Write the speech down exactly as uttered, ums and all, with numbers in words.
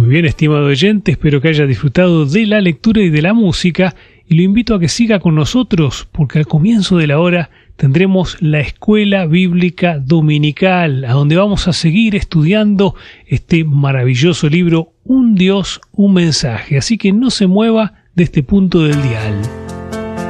Muy bien, estimado oyente, espero que haya disfrutado de la lectura y de la música y lo invito a que siga con nosotros porque al comienzo de la hora tendremos la Escuela Bíblica Dominical, a donde vamos a seguir estudiando este maravilloso libro Un Dios, un mensaje. Así que no se mueva de este punto del dial.